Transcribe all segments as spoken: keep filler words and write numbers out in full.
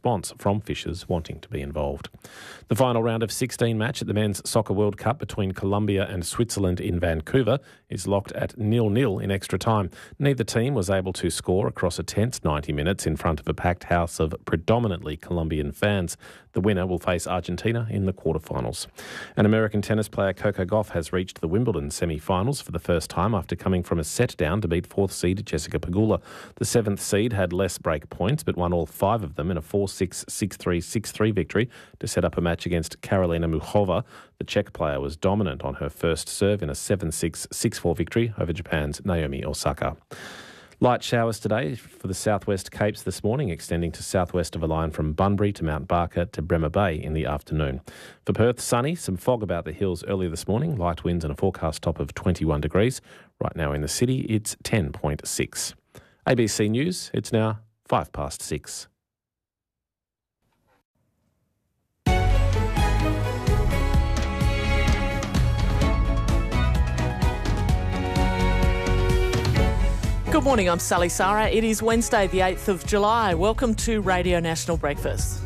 response from fishers wanting to be involved. The final round of sixteen match at the Men's Soccer World Cup between Colombia and Switzerland in Vancouver is locked at nil nil in extra time. Neither team was able to score across a tense ninety minutes in front of a packed house of predominantly Colombian fans. The winner will face Argentina in the quarterfinals. And American tennis player Coco Gauff has reached the Wimbledon semi-finals for the first time after coming from a set down to beat fourth seed Jessica Pegula. The seventh seed had less break points but won all five of them in a four six, six three, six three victory to set up a match against Karolina Muchova. The Czech player was dominant on her first serve in a seven six, six four victory over Japan's Naomi Osaka. Light showers today for the southwest Capes this morning, extending to southwest of a line from Bunbury to Mount Barker to Bremer Bay in the afternoon. For Perth, sunny, some fog about the hills earlier this morning, light winds and a forecast top of twenty-one degrees. Right now in the city, it's ten point six. A B C News, it's now five past six. Good morning, I'm Sally Sarah. It is Wednesday the eighth of July. Welcome to Radio National Breakfast.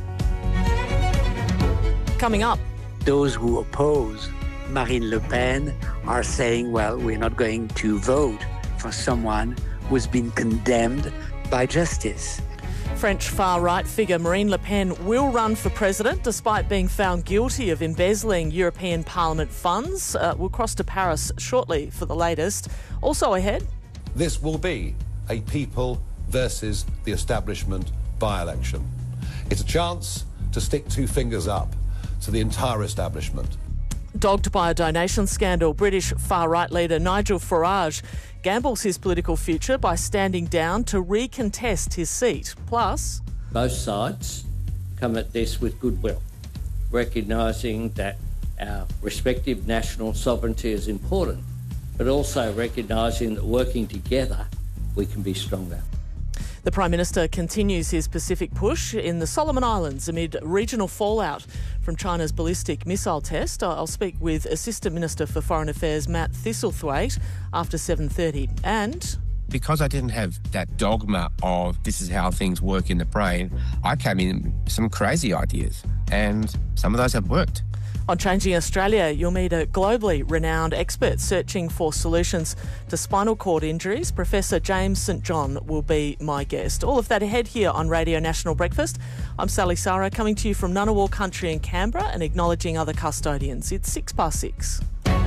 Coming up. Those who oppose Marine Le Pen are saying, well, we're not going to vote for someone who's been condemned by justice. French far-right figure Marine Le Pen will run for president despite being found guilty of embezzling European Parliament funds. Uh, we'll cross to Paris shortly for the latest. Also ahead. This will be a people versus the establishment by-election. It's a chance to stick two fingers up to the entire establishment. Dogged by a donation scandal, British far-right leader Nigel Farage gambles his political future by standing down to recontest his seat. Plus, both sides come at this with goodwill, recognising that our respective national sovereignty is important, but also recognising that working together we can be stronger. The Prime Minister continues his Pacific push in the Solomon Islands amid regional fallout from China's ballistic missile test. I'll speak with Assistant Minister for Foreign Affairs Matt Thistlethwaite after seven thirty. And because I didn't have that dogma of this is how things work in the brain, I came in with some crazy ideas, and some of those have worked. On Changing Australia, you'll meet a globally renowned expert searching for solutions to spinal cord injuries. Professor James St John will be my guest. All of that ahead here on Radio National Breakfast. I'm Sally Sarah, coming to you from Ngunnawal Country in Canberra and acknowledging other custodians. It's six past six.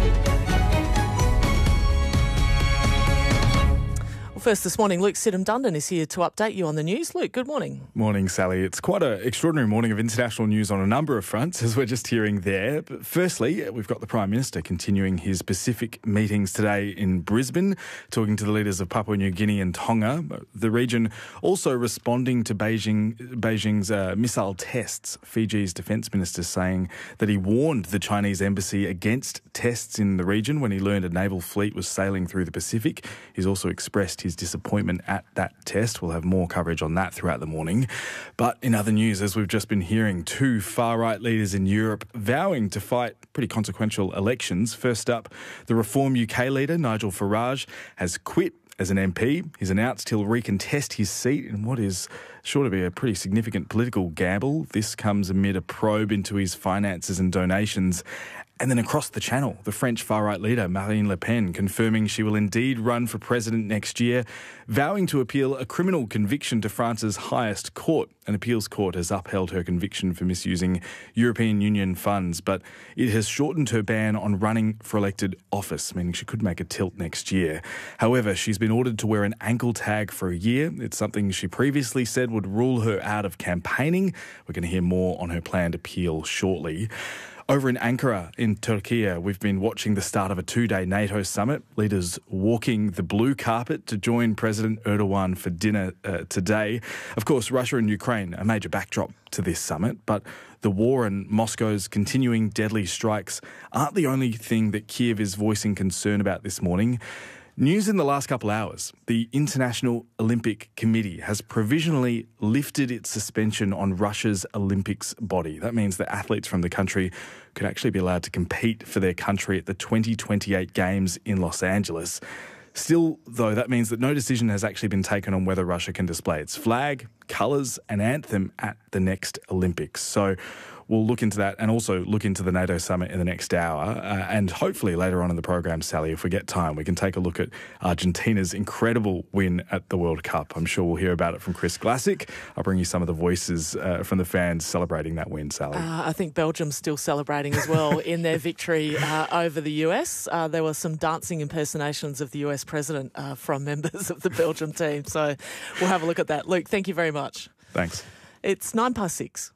First this morning, Luke Sidham-Dundon is here to update you on the news. Luke, good morning. Morning, Sally. It's quite an extraordinary morning of international news on a number of fronts, as we're just hearing there. But firstly, we've got the Prime Minister continuing his Pacific meetings today in Brisbane, talking to the leaders of Papua New Guinea and Tonga. The region also responding to Beijing, Beijing's uh, missile tests. Fiji's Defence Minister saying that he warned the Chinese embassy against tests in the region when he learned a naval fleet was sailing through the Pacific. He's also expressed his disappointment at that test. We'll have more coverage on that throughout the morning. But in other news, as we've just been hearing, two far-right leaders in Europe vowing to fight pretty consequential elections. First up, the Reform U K leader, Nigel Farage, has quit as an M P. He's announced he'll recontest his seat in what is sure to be a pretty significant political gamble. This comes amid a probe into his finances and donations. And then across the channel, the French far-right leader, Marine Le Pen, confirming she will indeed run for president next year, vowing to appeal a criminal conviction to France's highest court. An appeals court has upheld her conviction for misusing European Union funds, but it has shortened her ban on running for elected office, meaning she could make a tilt next year. However, she's been ordered to wear an ankle tag for a year. It's something she previously said would rule her out of campaigning. We're going to hear more on her planned appeal shortly. Over in Ankara, in Turkey, we've been watching the start of a two-day NATO summit. Leaders walking the blue carpet to join President Erdogan for dinner uh, today. Of course, Russia and Ukraine, a major backdrop to this summit, but the war and Moscow's continuing deadly strikes aren't the only thing that Kiev is voicing concern about this morning. News in the last couple hours. The International Olympic Committee has provisionally lifted its suspension on Russia's Olympics body. That means that athletes from the country could actually be allowed to compete for their country at the twenty twenty-eight Games in Los Angeles. Still, though, that means that no decision has actually been taken on whether Russia can display its flag, colours and anthem at the next Olympics. So we'll look into that and also look into the NATO summit in the next hour. Uh, and hopefully later on in the program, Sally, if we get time, we can take a look at Argentina's incredible win at the World Cup. I'm sure we'll hear about it from Chris Glassick. I'll bring you some of the voices uh, from the fans celebrating that win, Sally. Uh, I think Belgium's still celebrating as well in their victory uh, over the U S. Uh, there were some dancing impersonations of the U S president uh, from members of the Belgium team. So we'll have a look at that. Luke, thank you very much. Thanks. It's nine past six.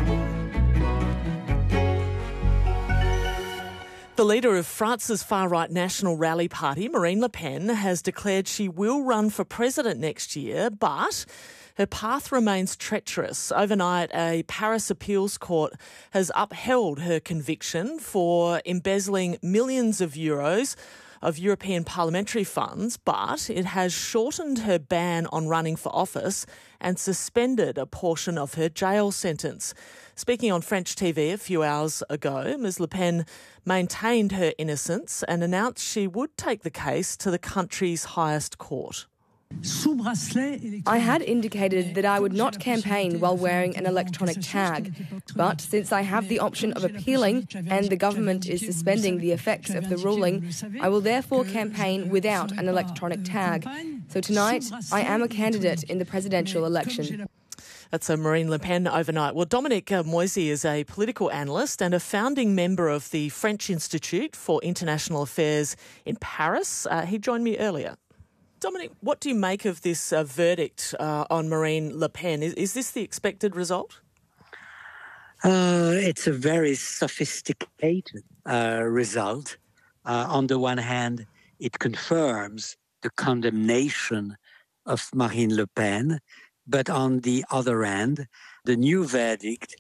The leader of France's far-right National Rally Party, Marine Le Pen, has declared she will run for president next year, but her path remains treacherous. Overnight, a Paris appeals court has upheld her conviction for embezzling millions of euros of European parliamentary funds, but it has shortened her ban on running for office and suspended a portion of her jail sentence. Speaking on French T V a few hours ago, Miz Le Pen maintained her innocence and announced she would take the case to the country's highest court. I had indicated that I would not campaign while wearing an electronic tag, but since I have the option of appealing and the government is suspending the effects of the ruling, I will therefore campaign without an electronic tag. So tonight, I am a candidate in the presidential election. That's a Marine Le Pen overnight. Well, Dominic Moisy is a political analyst and a founding member of the French Institute for International Affairs in Paris. Uh, he joined me earlier. Dominic, what do you make of this uh, verdict uh, on Marine Le Pen? Is, is this the expected result? Uh, it's a very sophisticated uh, result. Uh, on the one hand, it confirms the condemnation of Marine Le Pen, but on the other hand, the new verdict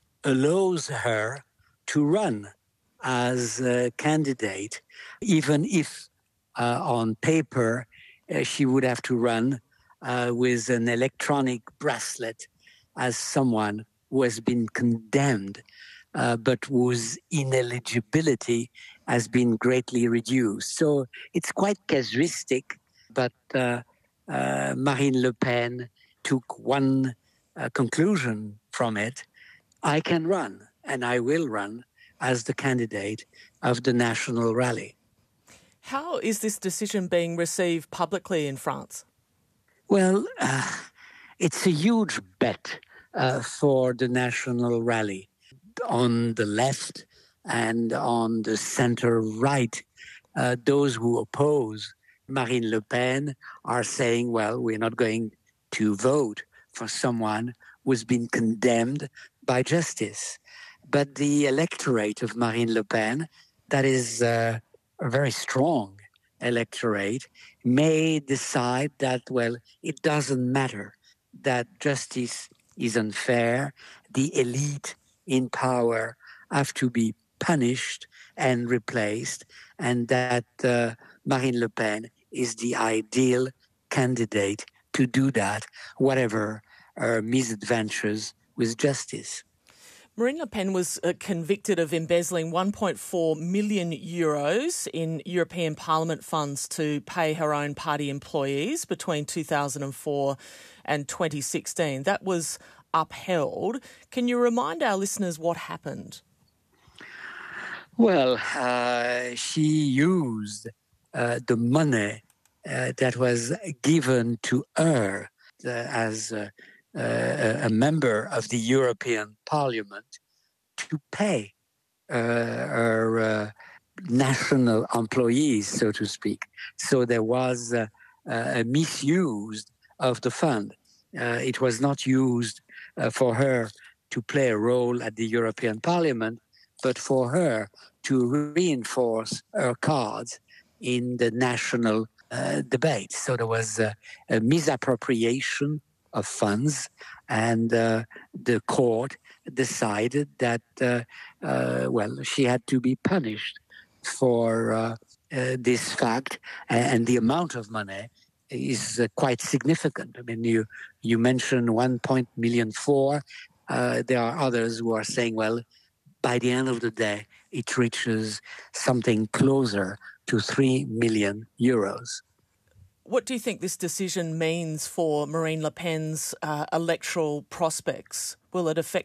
allows her to run as a candidate, even if uh, on paper uh, she would have to run uh, with an electronic bracelet as someone who has been condemned, uh, but whose ineligibility has been greatly reduced. So it's quite casuistic, but uh, uh, Marine Le Pen took one uh, conclusion from it. I can run, and I will run as the candidate of the National Rally. How is this decision being received publicly in France? Well, uh, it's a huge bet uh, for the National Rally. On the left and on the center-right, uh, those who oppose Marine Le Pen are saying, well, we're not going to vote for someone who's been condemned by justice. But the electorate of Marine Le Pen, that is uh, a very strong electorate, may decide that, well, it doesn't matter that justice is unfair, the elite in power have to be punished and replaced, and that uh, Marine Le Pen is the ideal candidate to do that, whatever her misadventures with justice. Marine Le Pen was uh, convicted of embezzling one point four million euros in European Parliament funds to pay her own party employees between two thousand four and twenty sixteen. That was upheld. Can you remind our listeners what happened? Well, uh, she used uh, the money uh, that was given to her uh, as uh, uh, a member of the European Parliament to pay uh, her uh, national employees, so to speak. So there was uh, a misuse of the fund. Uh, it was not used uh, for her to play a role at the European Parliament, but for her to reinforce her cards in the national uh, debate. So there was uh, a misappropriation of funds, and uh, the court decided that, uh, uh, well, she had to be punished for uh, uh, this fact, and the amount of money is uh, quite significant. I mean, you you mentioned one point million four. Uh, there are others who are saying, well, by the end of the day, it reaches something closer to three million euros. What do you think this decision means for Marine Le Pen's uh, electoral prospects? Will it affect